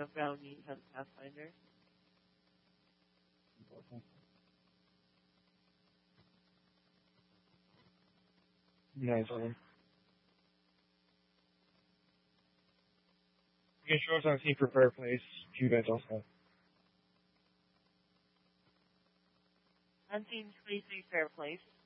the brownies on Pathfinder. Nice one. You can show us on Team for Fireplace. You guys also. On Team 23 Fair Place.